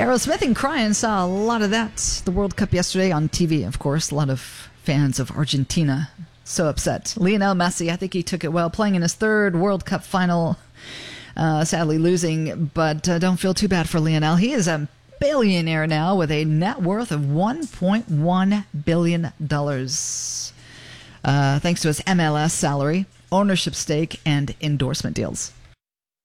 Aerosmith and crying, saw a lot of that. The World Cup yesterday on TV, of course. A lot of fans of Argentina so upset. Lionel Messi, I think he took it well, playing in his third World Cup final, sadly losing, but don't feel too bad for Lionel. He is a billionaire now with a net worth of $1.1 billion. Thanks to his MLS salary, ownership stake, and endorsement deals.